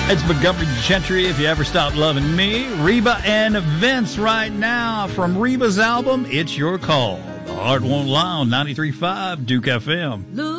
It's Montgomery Gentry, If You Ever Stop Loving Me. Reba and Vince right now from Reba's album, It's Your Call. The Heart Won't Lie on 93.5 Duke FM.